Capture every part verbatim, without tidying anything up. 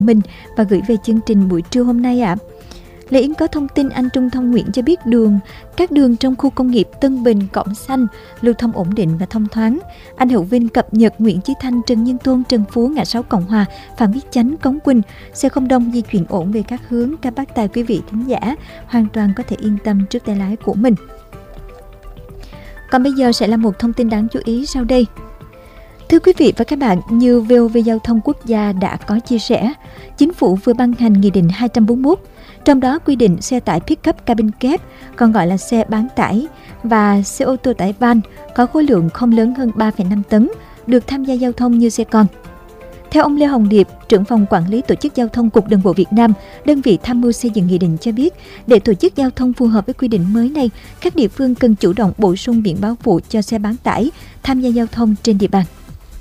mình và gửi về chương trình buổi trưa hôm nay ạ. À. Lê Yến có thông tin anh Trung Thông Nguyễn cho biết đường, các đường trong khu công nghiệp Tân Bình, Cổng Xanh lưu thông ổn định và thông thoáng. Anh Hữu Vinh cập nhật Nguyễn Chí Thanh, Trần Nhân Tông, Trần Phú, ngã sáu Cộng Hòa, Phạm Viết Chánh, Cống Quỳnh, xe không đông, di chuyển ổn về các hướng. Các bác tài quý vị thính giả hoàn toàn có thể yên tâm trước tay lái của mình. Còn bây giờ sẽ là một thông tin đáng chú ý sau đây. Thưa quý vị và các bạn, như vê o vê Giao thông Quốc gia đã có chia sẻ, Chính phủ vừa ban hành Nghị định hai trăm bốn mươi mốt, trong đó quy định xe tải pick-up cabin kép, còn gọi là xe bán tải, và xe ô tô tải van có khối lượng không lớn hơn ba phẩy năm tấn được tham gia giao thông như xe con. Theo ông Lê Hồng Điệp, trưởng phòng quản lý tổ chức giao thông Cục Đường bộ Việt Nam, đơn vị tham mưu xây dựng nghị định cho biết, để tổ chức giao thông phù hợp với quy định mới này, các địa phương cần chủ động bổ sung biển báo phụ cho xe bán tải tham gia giao thông trên địa bàn.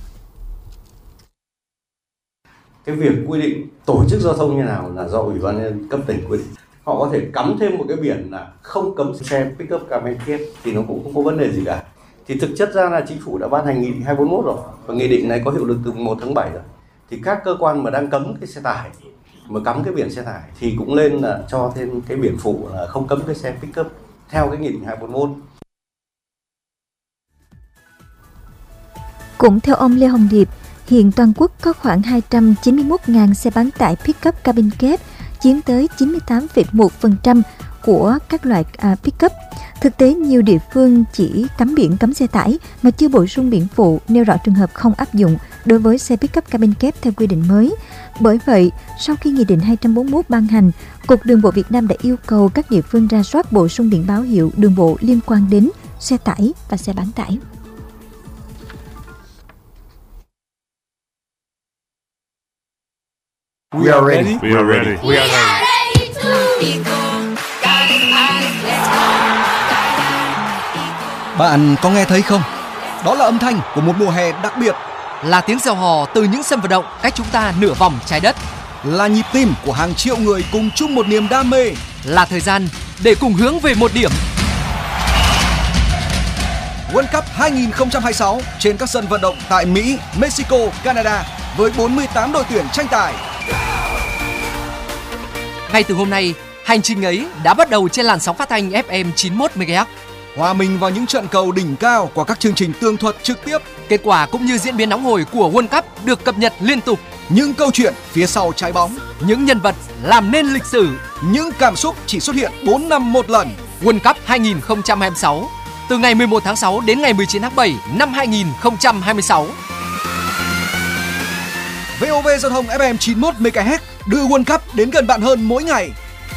Cái việc quy định tổ chức giao thông như nào là do Ủy ban nhân dân cấp tỉnh quy định. Họ có thể cắm thêm một cái biển là không cấm xe pick-up cabin kép thì nó cũng không có vấn đề gì cả. Thì thực chất ra là chính phủ đã ban hành nghị định hai trăm bốn mươi mốt rồi, và nghị định này có hiệu lực từ một tháng bảy rồi. Thì các cơ quan mà đang cấm cái xe tải, mà cắm cái biển xe tải thì cũng lên là cho thêm cái biển phụ là không cấm cái xe pick-up theo cái nghị định hai trăm bốn mươi mốt. Cũng theo ông Lê Hồng Điệp, hiện toàn quốc có khoảng hai trăm chín mươi mốt nghìn xe bán tải pick-up cabin kép, chiếm tới chín mươi tám phẩy một phần trăm của các loại à, pick-up. Thực tế, nhiều địa phương chỉ cắm biển cấm xe tải mà chưa bổ sung biển phụ, nêu rõ trường hợp không áp dụng đối với xe pick-up cabin kép theo quy định mới. Bởi vậy, sau khi Nghị định hai trăm bốn mươi mốt ban hành, Cục Đường bộ Việt Nam đã yêu cầu các địa phương ra soát bổ sung biển báo hiệu đường bộ liên quan đến xe tải và xe bán tải. We are ready. We are ready. We are ready. Bạn có nghe thấy không? Đó là âm thanh của một mùa hè đặc biệt. Là tiếng reo hò từ những sân vận động cách chúng ta nửa vòng trái đất. Là nhịp tim của hàng triệu người cùng chung một niềm đam mê. Là thời gian để cùng hướng về một điểm. World Cup hai không hai sáu trên các sân vận động tại Mỹ, Mexico, Canada với bốn mươi tám đội tuyển tranh tài. Ngay từ hôm nay, hành trình ấy đã bắt đầu trên làn sóng phát thanh ép em chín mươi mốt mê ga héc. Hòa mình vào những trận cầu đỉnh cao của các chương trình tường thuật trực tiếp. Kết quả cũng như diễn biến nóng hổi của World Cup được cập nhật liên tục. Những câu chuyện phía sau trái bóng, những nhân vật làm nên lịch sử, những cảm xúc chỉ xuất hiện bốn năm một lần. World Cup hai không hai sáu từ ngày mười một tháng sáu đến ngày mười chín tháng bảy năm hai không hai sáu. vê o vê Giao thông ép em chín mươi mốt mê ga héc đưa World Cup đến gần bạn hơn mỗi ngày.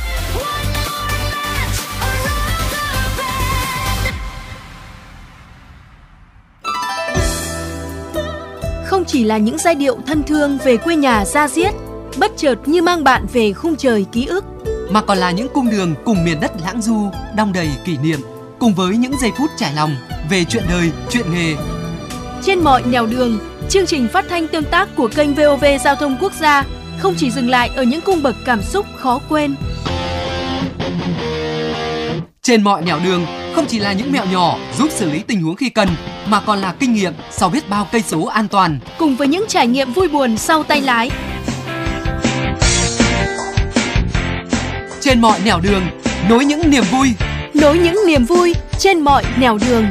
Không chỉ là những giai điệu thân thương về quê nhà da diết, bất chợt như mang bạn về khung trời ký ức, mà còn là những cung đường cùng miền đất lãng du, đong đầy kỷ niệm, cùng với những giây phút trải lòng về chuyện đời, chuyện nghề. Trên mọi nẻo đường, chương trình phát thanh tương tác của kênh vê o vê Giao thông Quốc gia không chỉ dừng lại ở những cung bậc cảm xúc khó quên. Trên mọi nẻo đường không chỉ là những mẹo nhỏ giúp xử lý tình huống khi cần, mà còn là kinh nghiệm sau biết bao cây số an toàn, cùng với những trải nghiệm vui buồn sau tay lái. Trên mọi nẻo đường, nối những niềm vui, nối những niềm vui trên mọi nẻo đường.